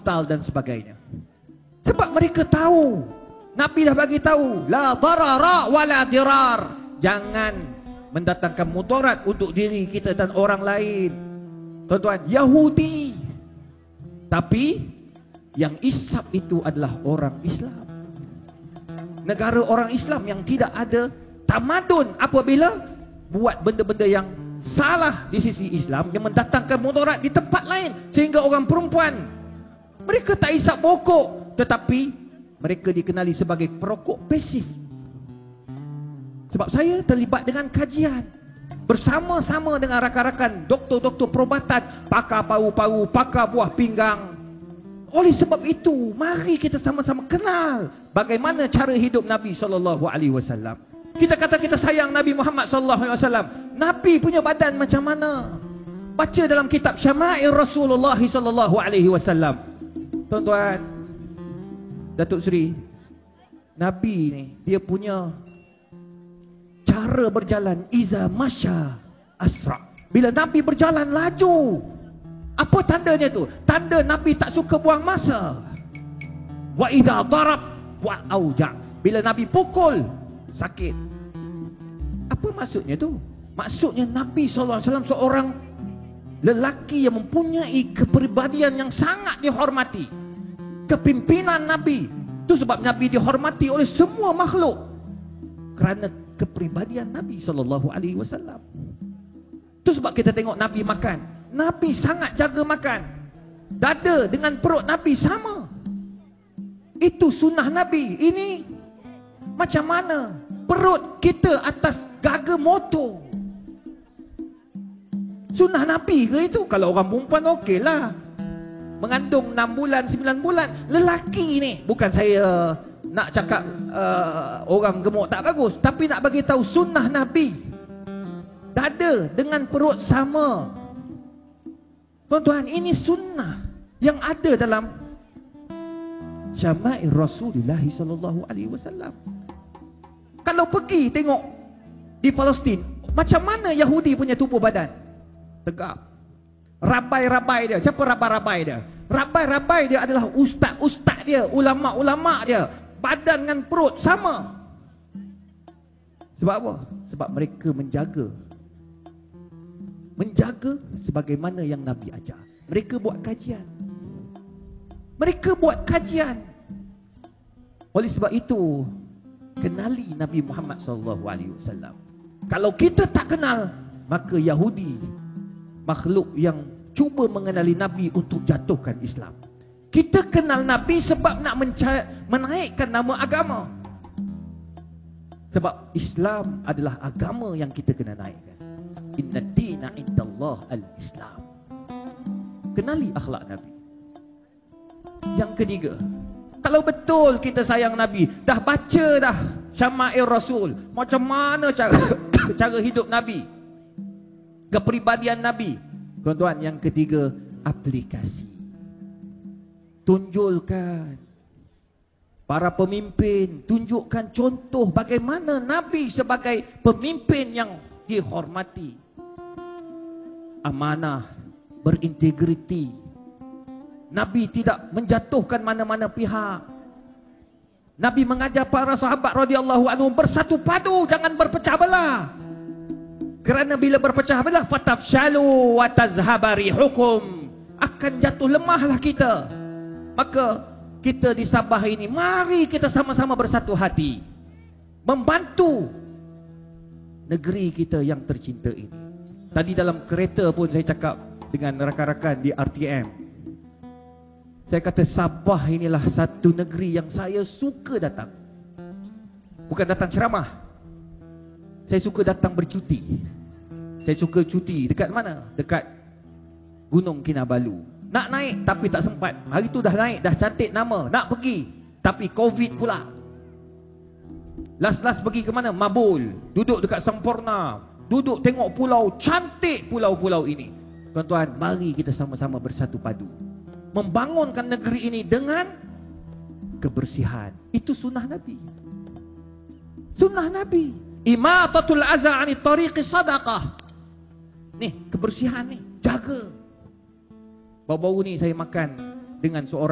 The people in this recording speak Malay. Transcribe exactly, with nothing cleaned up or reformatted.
hospital dan sebagainya. Sebab mereka tahu, Nabi dah bagi tahu, la darara wala dirar. Jangan mendatangkan mudarat untuk diri kita dan orang lain. Tuan-tuan, Yahudi, tapi yang isap itu adalah orang Islam. Negara orang Islam yang tidak ada tamadun apabila buat benda-benda yang salah di sisi Islam, yang mendatangkan mudarat di tempat lain, sehingga orang perempuan mereka tak isap pokok, tetapi mereka dikenali sebagai perokok pasif. Sebab saya terlibat dengan kajian bersama-sama dengan rakan-rakan doktor-doktor perubatan, pakar paru-paru, pakar buah pinggang. Oleh sebab itu, mari kita sama-sama kenal bagaimana cara hidup Nabi sallallahu alaihi wasallam. Kita kata kita sayang Nabi Muhammad sallallahu alaihi wasallam. Nabi punya badan macam mana? Baca dalam kitab Syama'il Rasulullah sallallahu alaihi wasallam. Tuan-tuan, Datuk Seri, Nabi ni dia punya cara berjalan iza masya asra. Bila Nabi berjalan laju, apa tandanya tu? Tanda Nabi tak suka buang masa. Wa idza darab wa auja. Bila Nabi pukul, sakit. Apa maksudnya tu? Maksudnya Nabi sallallahu alaihi wasallam seorang lelaki yang mempunyai kepribadian yang sangat dihormati. Kepimpinan Nabi, itu sebab Nabi dihormati oleh semua makhluk kerana kepribadian Nabi sallallahu alaihi wasallam. Itu sebab kita tengok Nabi makan, Nabi sangat jaga makan. Dada dengan perut Nabi sama. Itu sunnah Nabi. Ini macam mana perut kita atas gaga motor? Sunnah Nabi ke itu? Kalau orang perempuan okey lah, mengandung enam bulan, sembilan bulan. Lelaki ni, bukan saya nak cakap uh, orang gemuk tak bagus, tapi nak bagi tahu sunnah Nabi. Dada dengan perut sama. Tuan-tuan, ini sunnah yang ada dalam Syama'il Rasulullah sallallahu alaihi wasallam. Kalau pergi tengok di Palestin, macam mana Yahudi punya tubuh badan? Tegap. Rabai-rabai dia. Siapa rabai-rabai dia? Rabai-rabai dia adalah ustaz-ustaz dia, ulama-ulama dia. Badan dengan perut sama. Sebab apa? Sebab mereka menjaga. Menjaga sebagaimana yang Nabi ajar. Mereka buat kajian. Mereka buat kajian. Oleh sebab itu, kenali Nabi Muhammad sallallahu alaihi wasallam. Kalau kita tak kenal, maka Yahudi, makhluk yang cuba mengenali Nabi untuk jatuhkan Islam. Kita kenal Nabi sebab nak menaikkan nama agama. Sebab Islam adalah agama yang kita kena naikkan. Inna dina indallah al-Islam. Kenali akhlak Nabi. Yang ketiga, kalau betul kita sayang Nabi, dah baca dah Syama'il Rasul, macam mana cara cara hidup Nabi, kepribadian Nabi. Tuan-tuan, yang ketiga, aplikasi. Tunjulkan. Para pemimpin, tunjukkan contoh bagaimana Nabi sebagai pemimpin yang dihormati. Amanah, berintegriti. Nabi tidak menjatuhkan mana-mana pihak. Nabi mengajar para sahabat radhiyallahu anhum bersatu padu, jangan berpecah belah. Kerana bila berpecah belah, fatafshalu wa tazhaba rihukum, akan jatuh lemahlah kita. Maka kita di Sabah ini, mari kita sama-sama bersatu hati membantu negeri kita yang tercinta ini. Tadi dalam kereta pun saya cakap dengan rakan-rakan di R T M. Saya kata Sabah inilah satu negeri yang saya suka datang. Bukan datang ceramah. Saya suka datang bercuti. Saya suka cuti. Dekat mana? Dekat Gunung Kinabalu. Nak naik tapi tak sempat. Hari tu dah naik, dah cantik nama, nak pergi, tapi Covid pula. Last-last pergi ke mana? Mabul. Duduk dekat Sampurna. Duduk tengok pulau, cantik pulau-pulau ini. Tuan-tuan, mari kita sama-sama bersatu padu membangunkan negeri ini dengan kebersihan. Itu sunnah Nabi. Sunnah Nabi. Imatatul aza 'anit tariqi sadaqah. Nih, kebersihan nih, jaga. Baru-baru ni saya makan dengan seorang